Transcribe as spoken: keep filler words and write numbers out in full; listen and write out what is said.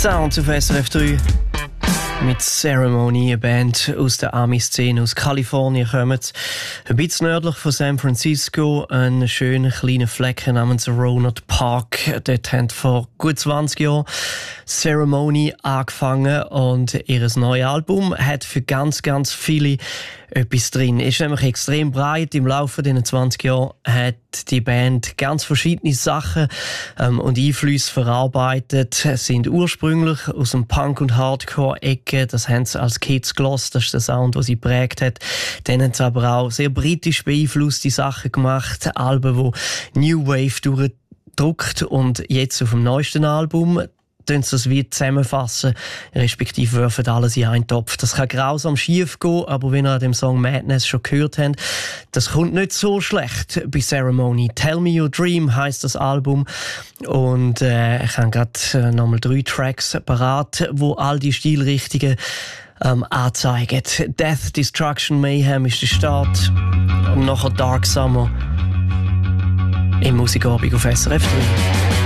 Sounds auf S R F drei. Mit Ceremony, eine Band aus der Ami-Szene aus Kalifornien kommt. Ein bisschen nördlich von San Francisco, ein schöner kleiner Fleck namens Rohnert Park. Dort haben vor gut zwanzig Jahren Ceremony angefangen und ihr neues Album hat für ganz, ganz viele etwas drin. Ist nämlich extrem breit. Im Laufe dieser zwanzig Jahre hat die Band ganz verschiedene Sachen ähm, und Einflüsse verarbeitet. Sind ursprünglich aus dem Punk- und Hardcore-Ecke. Das haben sie als Kids gehört. Das ist der Sound, den sie geprägt hat. Dann haben sie aber auch sehr britisch beeinflusste Sachen gemacht. Alben, die New Wave durchdruckt. Und jetzt auf dem neuesten Album tun sie das wie zusammenfassen, respektive werfen alles in einen Topf. Das kann grausam schief gehen, aber wie ihr an dem Song Madness schon gehört habt, das kommt nicht so schlecht bei Ceremony. Tell Me Your Dream heisst das Album und äh, ich habe gerade äh, nochmal drei Tracks parat, wo all die Stilrichtungen ähm, anzeigen. Death, Destruction, Mayhem ist der Start und nachher Dark Summer im Musikabend auf S R F drei.